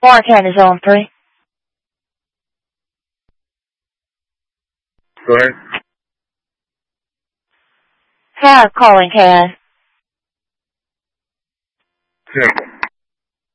Barkan is on 3. Go ahead. Hi, calling Ken. Simple.